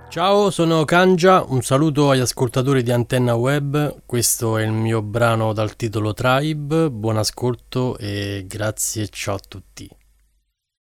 Ciao, sono Kangia, un saluto agli ascoltatori di Antenna Web, questo è il mio brano dal titolo Tribe, buon ascolto e grazie, ciao a tutti.